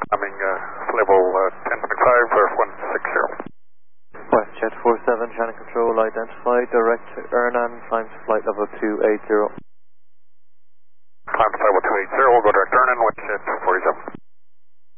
Coming level 10.5 or 160. WestJet 47, channel control identified, direct to Ernan, climb to flight level 280. Climb to flight level 280, we'll go direct Ernan, WestJet 47.